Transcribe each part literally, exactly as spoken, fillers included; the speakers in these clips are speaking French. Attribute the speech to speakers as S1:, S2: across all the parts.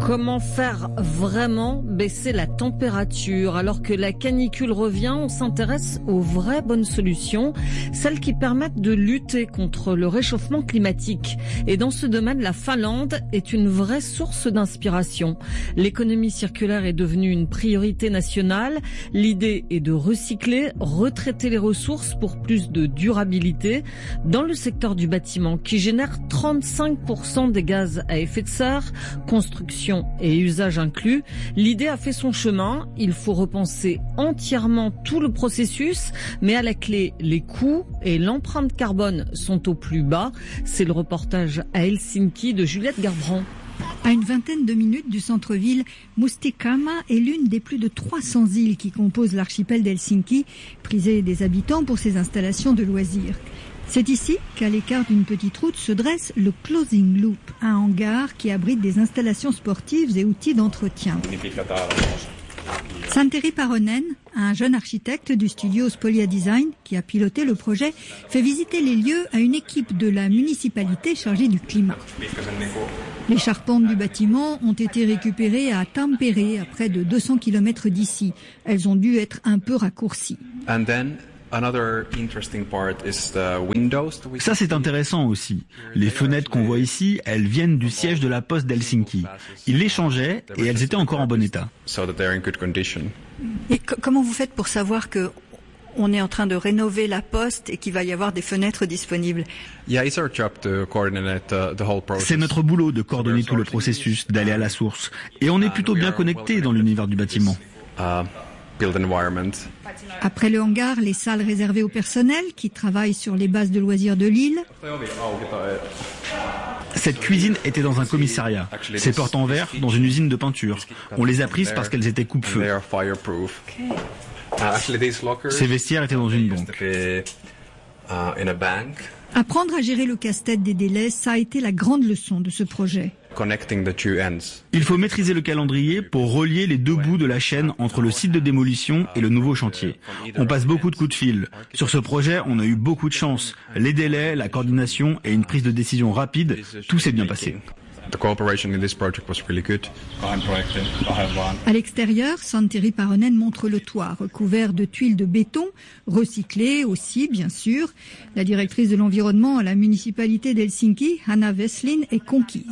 S1: Comment faire vraiment baisser la température? Alors que la canicule revient, on s'intéresse aux vraies bonnes solutions, celles qui permettent de lutter contre le réchauffement climatique. Et dans ce domaine, la Finlande est une vraie source d'inspiration. L'économie circulaire est devenue une priorité nationale. L'idée est de recycler, retraiter les ressources pour plus de durabilité dans le secteur du bâtiment qui génère trente-cinq pour cent des gaz à effet de serre, construction et usage inclus. L'idée a fait son chemin. Il faut repenser entièrement tout le processus, mais à la clé, les coûts et l'empreinte carbone sont au plus bas. C'est le reportage à Helsinki de Juliette Garbrand.
S2: À une vingtaine de minutes du centre-ville, Mustikama est l'une des plus de trois cents îles qui composent l'archipel d'Helsinki, prisée des habitants pour ses installations de loisirs. C'est ici qu'à l'écart d'une petite route se dresse le Closing Loop, un hangar qui abrite des installations sportives et outils d'entretien. Santeri Paronen, un jeune architecte du studio Spolia Design qui a piloté le projet, fait visiter les lieux à une équipe de la municipalité chargée du climat. Les charpentes du bâtiment ont été récupérées à Tampere, à près de deux cents kilomètres d'ici. Elles ont dû être un peu raccourcies.
S3: Ça, c'est intéressant aussi. Les fenêtres qu'on voit ici, elles viennent du siège de la poste d'Helsinki. Ils les changeaient et elles étaient encore en bon état.
S2: Et c- comment vous faites pour savoir que on est en train de rénover la poste et qu'il va y avoir des fenêtres disponibles?
S3: C'est notre boulot de coordonner tout le processus, d'aller à la source. Et on est plutôt bien connecté dans l'univers du bâtiment.
S2: Après le hangar, les salles réservées au personnel qui travaille sur les bases de loisirs de l'île.
S3: Cette cuisine était dans un commissariat. Ces portes en verre dans une usine de peinture. On les a prises parce qu'elles étaient coupe-feu. Ces vestiaires étaient dans une banque.
S2: Apprendre à gérer le casse-tête des délais, ça a été la grande leçon de ce projet.
S3: Il faut maîtriser le calendrier pour relier les deux bouts de la chaîne entre le site de démolition et le nouveau chantier. On passe beaucoup de coups de fil. Sur ce projet, on a eu beaucoup de chance. Les délais, la coordination et une prise de décision rapide, tout s'est bien passé.
S2: À l'extérieur, Santeri Paronen montre le toit, recouvert de tuiles de béton, recyclées aussi, bien sûr. La directrice de l'environnement à la municipalité d'Helsinki, Hanna Wesslin, est conquise.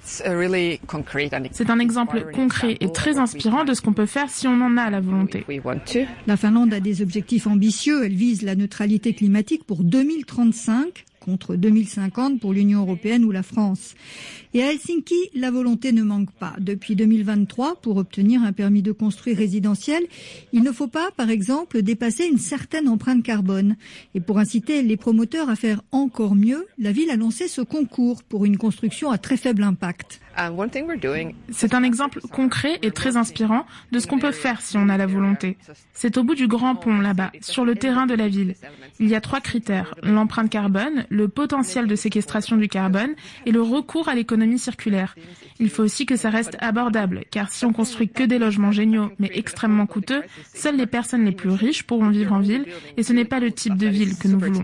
S4: C'est un exemple concret et très inspirant de ce qu'on peut faire si on en a la volonté.
S2: La Finlande a des objectifs ambitieux. Elle vise la neutralité climatique pour deux mille trente-cinq. Contre deux mille cinquante pour l'Union européenne ou la France. Et à Helsinki, la volonté ne manque pas. Depuis deux mille vingt-trois, pour obtenir un permis de construire résidentiel, il ne faut pas, par exemple, dépasser une certaine empreinte carbone. Et pour inciter les promoteurs à faire encore mieux, la ville a lancé ce concours pour une construction à très faible impact.
S4: C'est un exemple concret et très inspirant de ce qu'on peut faire si on a la volonté. C'est au bout du grand pont, là-bas, sur le terrain de la ville. Il y a trois critères, l'empreinte carbone, le potentiel de séquestration du carbone et le recours à l'économie circulaire. Il faut aussi que ça reste abordable, car si on construit que des logements géniaux, mais extrêmement coûteux, seules les personnes les plus riches pourront vivre en ville, et ce n'est pas le type de ville que nous voulons.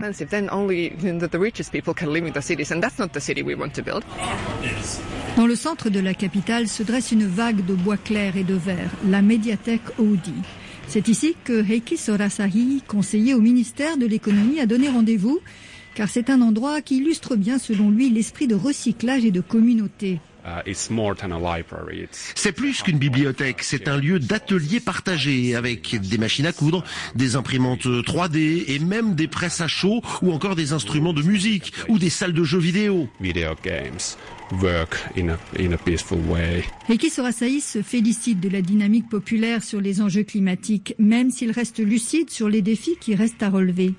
S2: Dans le centre de la capitale se dresse une vague de bois clair et de verre, la médiathèque Audi. C'est ici que Heikki Sorasahi, conseiller au ministère de l'économie, a donné rendez-vous, car c'est un endroit qui illustre bien, selon lui, l'esprit de recyclage et de communauté.
S5: C'est plus qu'une bibliothèque, c'est un lieu d'atelier partagé avec des machines à coudre, des imprimantes trois D et même des presses à chaud ou encore des instruments de musique ou des salles de jeux vidéo.
S2: Heikki Sorasahi se félicite de la dynamique populaire sur les enjeux climatiques, même s'il reste lucide sur les défis qui restent à relever.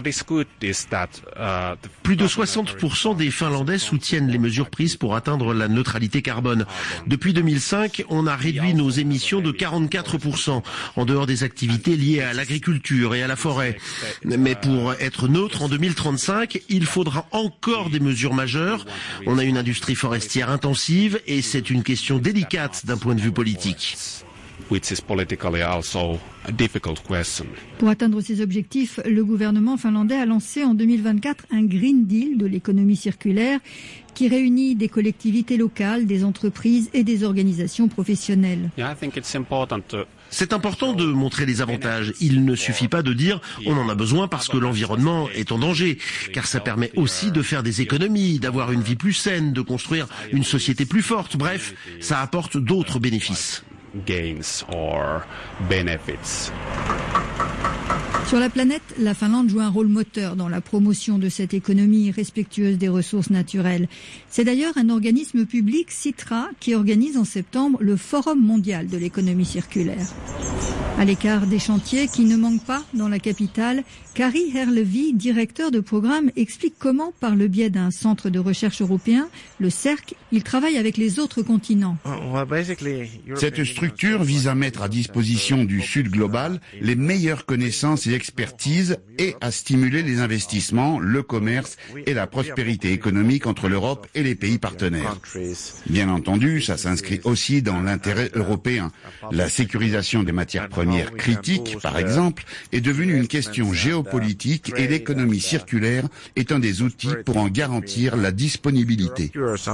S5: Plus de soixante pour cent des Finlandais soutiennent les mesures prises pour atteindre la neutralité carbone. Depuis deux mille cinq, on a réduit nos émissions de quarante-quatre pour cent, en dehors des activités liées à l'agriculture et à la forêt. Mais pour être neutre en deux mille trente-cinq, il faudra encore des mesures majeures. On a une industrie forestière intensive et c'est une question délicate d'un point de vue politique.
S6: which is politically also a difficult question.
S2: Pour atteindre ces objectifs, le gouvernement finlandais a lancé en deux mille vingt-quatre un Green Deal de l'économie circulaire qui réunit des collectivités locales, des entreprises et des organisations professionnelles.
S5: C'est important de montrer les avantages. Il ne suffit pas de dire on en a besoin parce que l'environnement est en danger, car ça permet aussi de faire des économies, d'avoir une vie plus saine, de construire une société plus forte. Bref, ça apporte d'autres bénéfices.
S6: Gains or benefits.
S2: Sur la planète, la Finlande joue un rôle moteur dans la promotion de cette économie respectueuse des ressources naturelles. C'est d'ailleurs un organisme public, Sitra, qui organise en septembre le Forum mondial de l'économie circulaire. À l'écart des chantiers qui ne manquent pas dans la capitale, Kari Herlevi, directeur de programme, explique comment, par le biais d'un centre de recherche européen, le C E R C, il travaille avec les autres continents.
S7: Cette structure vise à mettre à disposition du Sud global les meilleures connaissances et expertises et à stimuler les investissements, le commerce et la prospérité économique entre l'Europe et les pays partenaires. Bien entendu, ça s'inscrit aussi dans l'intérêt européen. La sécurisation des matières premières critiques, par exemple, est devenue une question géopolitique et l'économie circulaire est un des outils pour en garantir la disponibilité.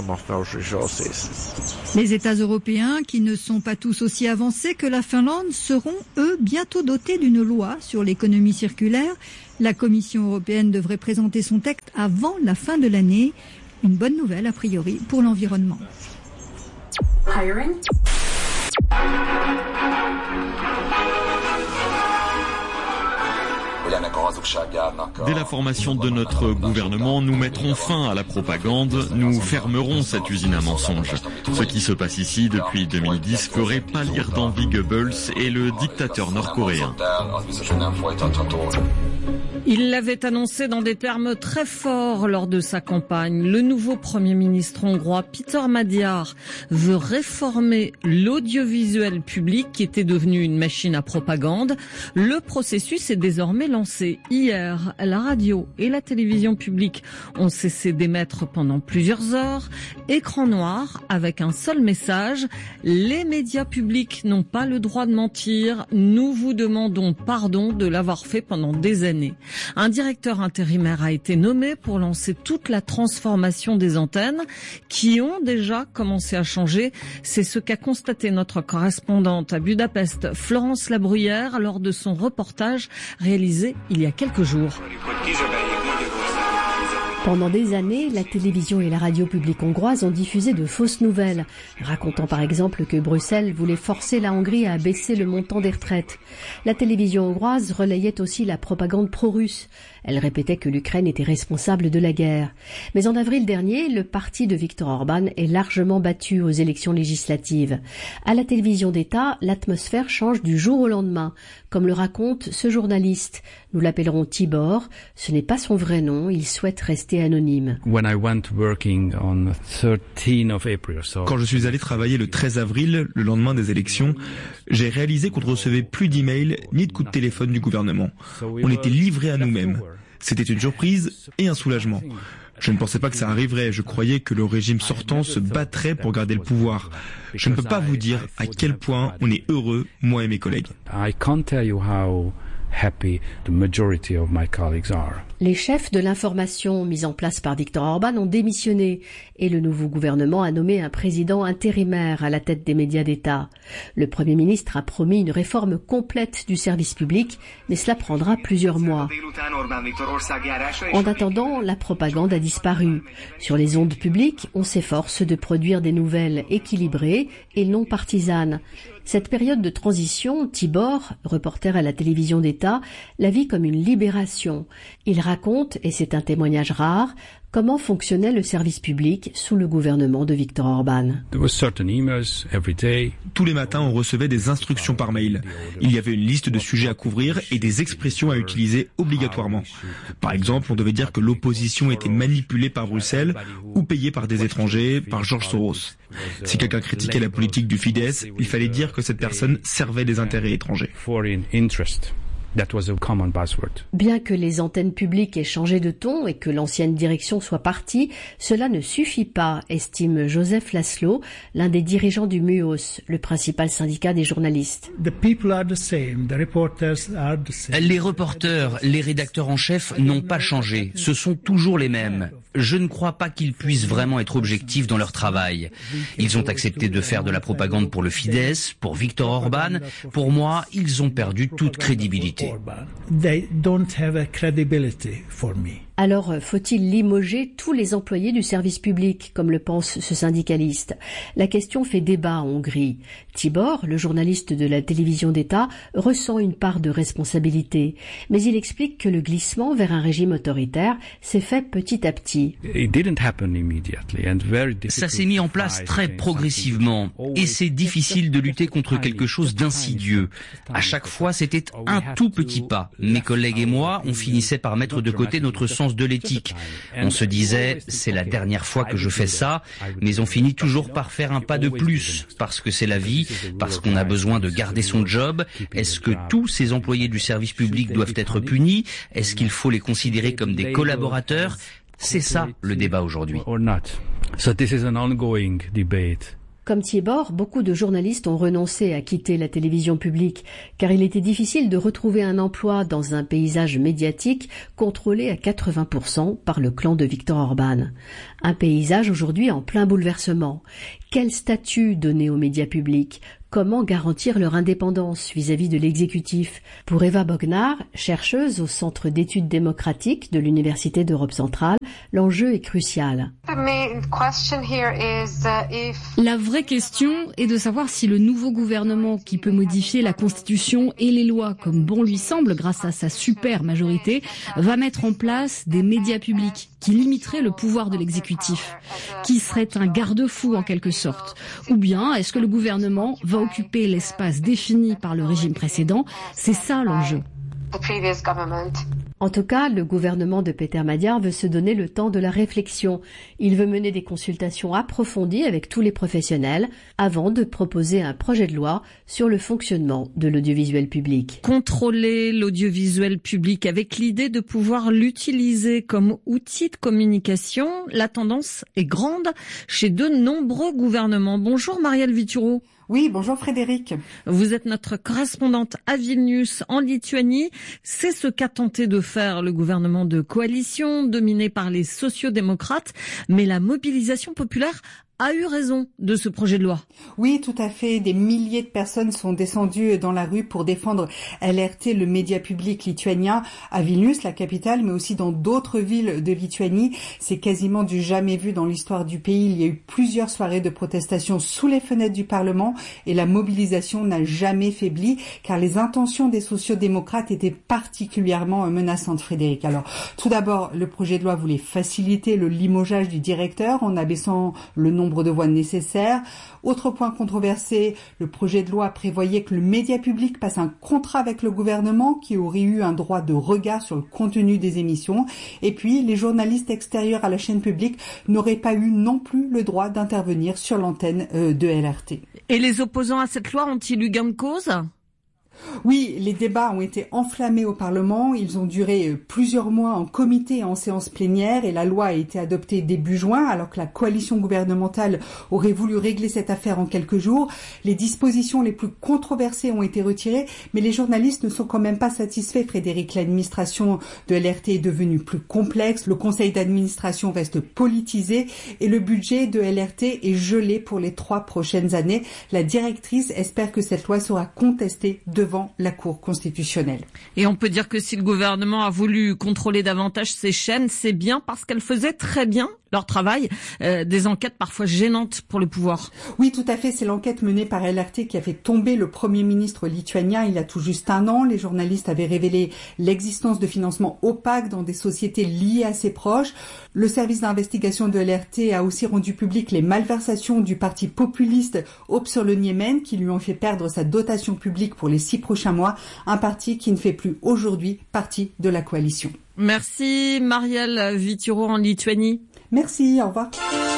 S2: Les États européens, qui ne sont pas tous aussi avancés que la Finlande, seront, eux, bientôt dotés d'une loi sur l'économie circulaire. La Commission européenne devrait présenter son texte avant la fin de l'année. Une bonne nouvelle, a priori, pour l'environnement.
S8: Hiring.
S9: Dès la formation de notre gouvernement, nous mettrons fin à la propagande, nous fermerons cette usine à mensonges. Ce qui se passe ici depuis deux mille dix ferait pâlir d'envie Goebbels et le dictateur nord-coréen.
S1: Il l'avait annoncé dans des termes très forts lors de sa campagne. Le nouveau Premier ministre hongrois, Péter Magyar, veut réformer l'audiovisuel public qui était devenu une machine à propagande. Le processus est désormais lancé. Hier, la radio et la télévision publique ont cessé d'émettre pendant plusieurs heures. Écran noir avec un seul message. Les médias publics n'ont pas le droit de mentir. Nous vous demandons pardon de l'avoir fait pendant des années. Un directeur intérimaire a été nommé pour lancer toute la transformation des antennes qui ont déjà commencé à changer. C'est ce qu'a constaté notre correspondante à Budapest, Florence Labruyère, lors de son reportage réalisé il y a quelques jours.
S10: Pendant des années, la télévision et la radio publique hongroise ont diffusé de fausses nouvelles, racontant par exemple que Bruxelles voulait forcer la Hongrie à baisser le montant des retraites. La télévision hongroise relayait aussi la propagande pro-russe. Elle répétait que l'Ukraine était responsable de la guerre. Mais en avril dernier, le parti de Viktor Orban est largement battu aux élections législatives. À la télévision d'État, l'atmosphère change du jour au lendemain, comme le raconte ce journaliste. Nous l'appellerons Tibor. Ce n'est pas son vrai nom, il souhaite rester anonyme.
S3: Quand je suis allé travailler le treize avril, le lendemain des élections, j'ai réalisé qu'on ne recevait plus d'emails ni de coups de téléphone du gouvernement. On était livrés à nous-mêmes. C'était une surprise et un soulagement. Je ne pensais pas que ça arriverait. Je croyais que le régime sortant se battrait pour garder le pouvoir. Je ne peux pas vous dire à quel point on est heureux, moi et mes collègues.
S10: Happy the majority of my colleagues are. Les chefs de l'information mis en place par Viktor Orban ont démissionné et le nouveau gouvernement a nommé un président intérimaire à la tête des médias d'État. Le Premier ministre a promis une réforme complète du service public, mais cela prendra plusieurs mois. En attendant, la propagande a disparu. Sur les ondes publiques, on s'efforce de produire des nouvelles équilibrées et non partisanes. Cette période de transition, Tibor, reporter à la télévision d'État, la vit comme une libération. Il raconte, et c'est un témoignage rare, comment fonctionnait le service public sous le gouvernement de Viktor Orban.
S3: Tous les matins, on recevait des instructions par mail. Il y avait une liste de sujets à couvrir et des expressions à utiliser obligatoirement. Par exemple, on devait dire que l'opposition était manipulée par Bruxelles ou payée par des étrangers, par George Soros. Si quelqu'un critiquait la politique du Fidesz, il fallait dire que cette personne servait des intérêts étrangers.
S10: Bien que les antennes publiques aient changé de ton et que l'ancienne direction soit partie, cela ne suffit pas, estime Joseph Laszlo, l'un des dirigeants du M U O S, le principal syndicat des journalistes.
S11: Les reporters, les rédacteurs en chef n'ont pas changé, ce sont toujours les mêmes. Je ne crois pas qu'ils puissent vraiment être objectifs dans leur travail. Ils ont accepté de faire de la propagande pour le Fidesz, pour Viktor Orban. Pour moi, ils ont perdu toute crédibilité.
S10: Alors, faut-il limoger tous les employés du service public, comme le pense ce syndicaliste? La question fait débat en Hongrie. Tibor, le journaliste de la télévision d'État, ressent une part de responsabilité. Mais il explique que le glissement vers un régime autoritaire s'est fait petit à petit.
S11: Ça s'est mis en place très progressivement. Et c'est difficile de lutter contre quelque chose d'insidieux. À chaque fois, c'était un tout petit pas. Mes collègues et moi, on finissait par mettre de côté notre sens de l'éthique. On se disait, c'est la dernière fois que je fais ça, mais on finit toujours par faire un pas de plus, parce que c'est la vie, parce qu'on a besoin de garder son job. Est-ce que tous ces employés du service public doivent être punis? Est-ce qu'il faut les considérer comme des collaborateurs? C'est ça le débat aujourd'hui.
S10: Comme Tibor, beaucoup de journalistes ont renoncé à quitter la télévision publique, car il était difficile de retrouver un emploi dans un paysage médiatique contrôlé à quatre-vingts pour cent par le clan de Viktor Orban. Un paysage aujourd'hui en plein bouleversement. Quel statut donner aux médias publics? Comment garantir leur indépendance vis-à-vis de l'exécutif? Pour Eva Bognar, chercheuse au Centre d'études démocratiques de l'Université d'Europe centrale, l'enjeu est crucial.
S12: La vraie question est de savoir si le nouveau gouvernement, qui peut modifier la Constitution et les lois comme bon lui semble grâce à sa super majorité, va mettre en place des médias publics qui limiteraient le pouvoir de l'exécutif, qui serait un garde-fou en quelque sorte. Ou bien est-ce que le gouvernement va occuper l'espace défini par le régime précédent? C'est ça l'enjeu.
S10: En tout cas, le gouvernement de Peter Magyar veut se donner le temps de la réflexion. Il veut mener des consultations approfondies avec tous les professionnels avant de proposer un projet de loi sur le fonctionnement de l'audiovisuel public.
S1: Contrôler l'audiovisuel public avec l'idée de pouvoir l'utiliser comme outil de communication, la tendance est grande chez de nombreux gouvernements. Bonjour Marielle Vituro.
S13: Oui, bonjour Frédéric.
S1: Vous êtes notre correspondante à Vilnius, en Lituanie. C'est ce qu'a tenté de faire le gouvernement de coalition, dominé par les sociodémocrates. Mais la mobilisation populaire a eu raison de ce projet de loi.
S13: Oui, tout à fait. Des milliers de personnes sont descendues dans la rue pour défendre L R T, le média public lituanien, à Vilnius, la capitale, mais aussi dans d'autres villes de Lituanie. C'est quasiment du jamais vu dans l'histoire du pays. Il y a eu plusieurs soirées de protestation sous les fenêtres du Parlement et la mobilisation n'a jamais faibli, car les intentions des sociodémocrates étaient particulièrement menaçantes, Frédéric. Alors, tout d'abord, le projet de loi voulait faciliter le limogeage du directeur en abaissant le nombre de voix nécessaires. Autre point controversé, le projet de loi prévoyait que le média public passe un contrat avec le gouvernement qui aurait eu un droit de regard sur le contenu des émissions. Et puis, les journalistes extérieurs à la chaîne publique n'auraient pas eu non plus le droit d'intervenir sur l'antenne de L R T.
S1: Et les opposants à cette loi ont-ils eu gain de cause ?
S13: Oui, les débats ont été enflammés au Parlement. Ils ont duré plusieurs mois en comité et en séance plénière et la loi a été adoptée début juin alors que la coalition gouvernementale aurait voulu régler cette affaire en quelques jours. Les dispositions les plus controversées ont été retirées, mais les journalistes ne sont quand même pas satisfaits, Frédéric. L'administration de L R T est devenue plus complexe, le conseil d'administration reste politisé et le budget de L R T est gelé pour les trois prochaines années. La directrice espère que cette loi sera contestée devant la Cour constitutionnelle.
S1: Et on peut dire que si le gouvernement a voulu contrôler davantage ces chaînes, c'est bien parce qu'elles faisaient très bien leur travail, euh, des enquêtes parfois gênantes pour le pouvoir.
S13: Oui, tout à fait. C'est l'enquête menée par L R T qui a fait tomber le Premier ministre lituanien il y a tout juste un an. Les journalistes avaient révélé l'existence de financements opaques dans des sociétés liées à ses proches. Le service d'investigation de L R T a aussi rendu public les malversations du parti populiste Opsolo-Niemen qui lui ont fait perdre sa dotation publique pour les six prochains mois, un parti qui ne fait plus aujourd'hui partie de la coalition.
S1: Merci Marielle Vituro en Lituanie.
S13: Merci, au revoir.